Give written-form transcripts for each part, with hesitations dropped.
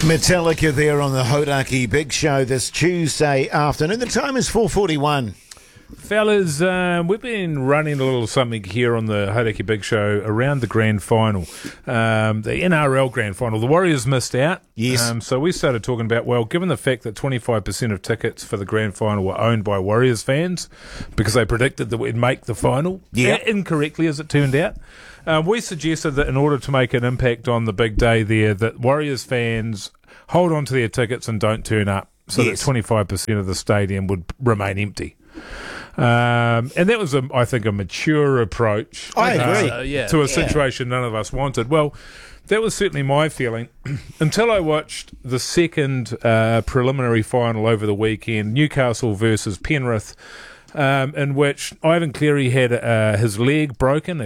Metallica there on the Hodaki Big Show this Tuesday afternoon. The time is 4:41. Fellas, we've been running a little something here on the Hodaki Big Show around the grand final, the NRL grand final. The Warriors missed out. Yes. So we started talking about, well, given the fact that 25% of tickets for the grand final were owned by Warriors fans because they predicted that we'd make the final, incorrectly as it turned out, we suggested that in order to make an impact on the big day there, that Warriors fans hold on to their tickets and don't turn up so that 25% of the stadium would remain empty. And that was, I think, a mature approach I agree. to a situation none of us wanted. Well, that was certainly my feeling until I watched the second preliminary final over the weekend, Newcastle versus Penrith, in which Ivan Cleary had his leg broken,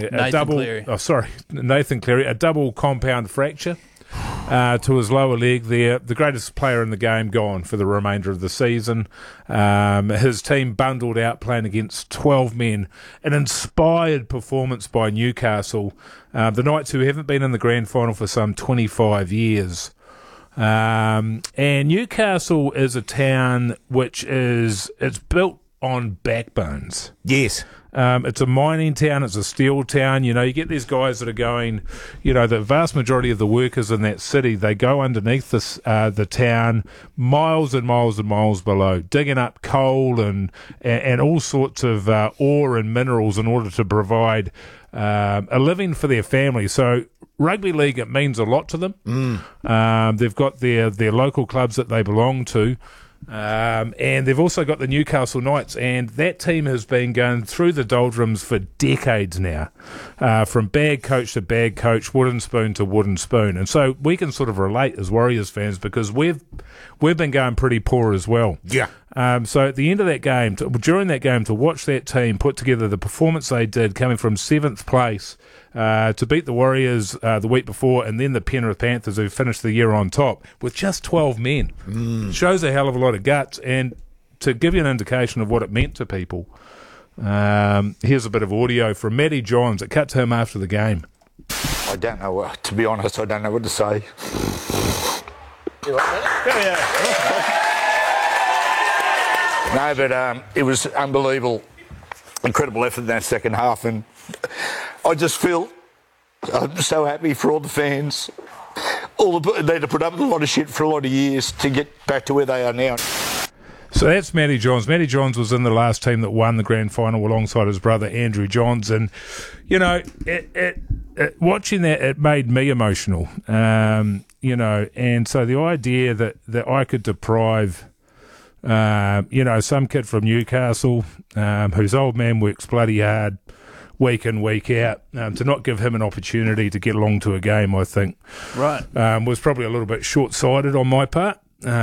Nathan Cleary, a double compound fracture to his lower leg there. The greatest player in the game gone for the remainder of the season. His team bundled out playing against 12 men. An inspired performance by Newcastle, the Knights, who haven't been in the grand final for some 25 years. And Newcastle is a town which it's built on backbones. Yes. It's a mining town, it's a steel town. You know, you get these guys that are going, you know, the vast majority of the workers in that city, they go underneath the town miles and miles and miles below, digging up coal and all sorts of ore and minerals in order to provide a living for their family. So rugby league, it means a lot to them. They've got their local clubs that they belong to. And they've also got the Newcastle Knights, and that team has been going through the doldrums for decades now, from bag coach to bag coach, wooden spoon to wooden spoon. And so we can sort of relate as Warriors fans because we've been going pretty poor as well. Yeah. So at the end of that game, during that game, to watch that team put together the performance they did, coming from 7th place to beat the Warriors the week before, and then the Penrith Panthers, who finished the year on top with just 12 men, shows a hell of a lot of guts. And to give you an indication of what it meant to people, here's a bit of audio from Matty Johns. It cut to him after the game. I don't know what, to be honest, I don't know what to say. You want that? No, but it was unbelievable, incredible effort in that second half, and I just feel I'm so happy for all the fans. They'd have put up with a lot of shit for a lot of years to get back to where they are now. So that's Matty Johns. Matty Johns was in the last team that won the grand final alongside his brother Andrew Johns, and you know, watching that, it made me emotional. You know, and so the idea that I could deprive, you know, some kid from Newcastle whose old man works bloody hard week in, week out, to not give him an opportunity to get along to a game, I think, was probably a little bit short-sighted on my part.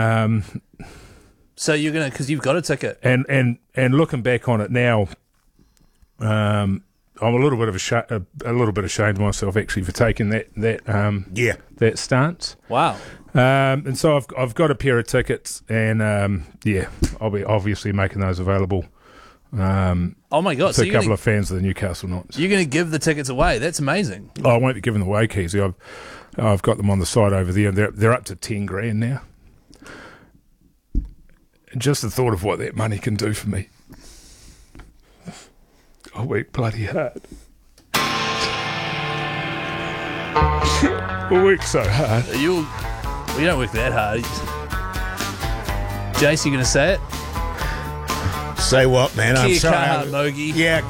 So you're gonna, because you've got a ticket, and looking back on it now, I'm a little bit ashamed of myself actually for taking that stance. Wow. And so I've got a pair of tickets, and I'll be obviously making those available. Oh my God! To a couple of fans of the Newcastle Knights. You're going to give the tickets away? That's amazing. Oh, I won't be giving them away, Keezy. I've got them on the side over there, and they're up to 10 grand now. And just the thought of what that money can do for me. I work bloody hard. I work so hard. You don't work that hard. Jace, you going to say it? Say what, man? I'm sorry. Mogi. Yeah.